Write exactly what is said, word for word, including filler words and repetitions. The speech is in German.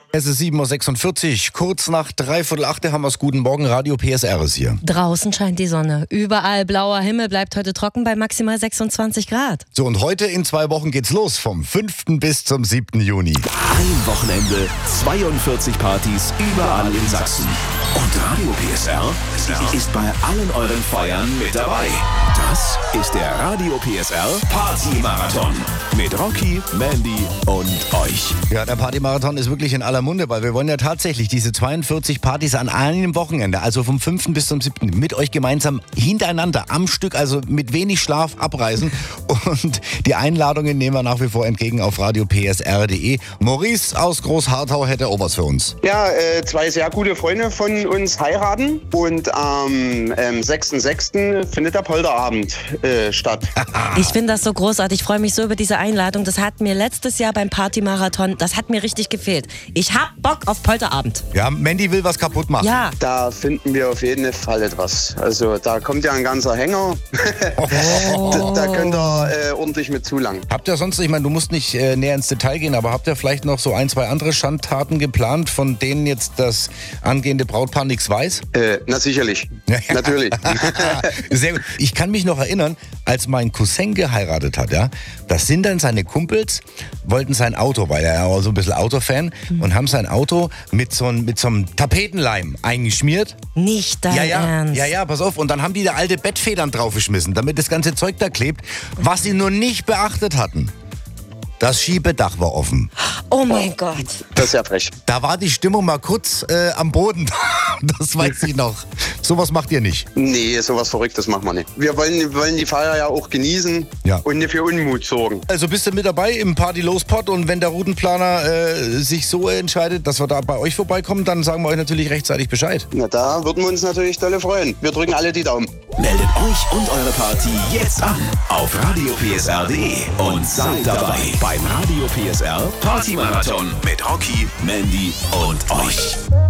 Es ist sieben Uhr sechsundvierzig, kurz nach dreiviertel acht haben wir es. Guten Morgen, Radio P S R ist hier. Draußen scheint die Sonne. Überall blauer Himmel, bleibt heute trocken bei maximal sechsundzwanzig Grad. So, und heute in zwei Wochen geht's los, vom fünften bis zum siebten Juni. Ein Wochenende, zweiundvierzig Partys überall in Sachsen. Und Radio P S R ist bei allen euren Feiern mit dabei. Das ist der Radio P S R Party-Marathon mit Rocky, Mandy und euch. Ja, der Partymarathon ist wirklich in aller Munde, weil wir wollen ja tatsächlich diese zweiundvierzig Partys an einem Wochenende, also vom fünften bis zum siebten mit euch gemeinsam hintereinander am Stück, also mit wenig Schlaf abreisen. Und die Einladungen nehmen wir nach wie vor entgegen auf radio p s r punkt d e. Maurice aus Großharthau hätte auch was für uns. Ja, äh, zwei sehr gute Freunde von uns heiraten und am ähm, sechsten sechsten findet der Polterabend äh, statt. Ich finde das so großartig, ich freue mich so über diese Einladung. Das hat mir letztes Jahr beim Partymarathon, das hat mir richtig gefehlt. Ich hab Bock auf Polterabend. Ja, Mandy will was kaputt machen. Ja. Da finden wir auf jeden Fall etwas. Also da kommt ja ein ganzer Hänger. Oh. da, da könnt ihr äh, ordentlich mit zulangen. Habt ihr sonst, ich meine, du musst nicht äh, näher ins Detail gehen, aber habt ihr vielleicht noch so ein, zwei andere Schandtaten geplant, von denen jetzt das angehende Brautpaar nichts weiß? Äh, na sicherlich. Natürlich. Sehr gut. Ich kann mich noch erinnern, als mein Cousin geheiratet hat, ja, das sind dann seine Kumpels, wollten sein Auto, weil er ja auch so ein bisschen Autofan, mhm. und haben sein Auto mit so, mit so einem Tapetenleim eingeschmiert. Nicht dein ja, ja, Ernst? Ja, ja, pass auf. Und dann haben die da alte Bettfedern draufgeschmissen, damit das ganze Zeug da klebt. Was sie nur nicht beachtet hatten, das Schiebedach war offen. Oh mein Gott. Das ist ja frech. Da war die Stimmung mal kurz äh, am Boden. Das weiß ich noch. Sowas macht ihr nicht. Nee, sowas Verrücktes machen wir nicht. Wir wollen, wollen die Feier ja auch genießen, ja, und nicht für Unmut sorgen. Also bist du mit dabei im Party-Los-Pod, und wenn der Routenplaner äh, sich so entscheidet, dass wir da bei euch vorbeikommen, dann sagen wir euch natürlich rechtzeitig Bescheid. Na, da würden wir uns natürlich dolle freuen. Wir drücken alle die Daumen. Meldet euch und eure Party jetzt an auf radio p s r punkt d e und seid dabei beim Radio P S R Party-Marathon mit Rocky, Mandy und euch.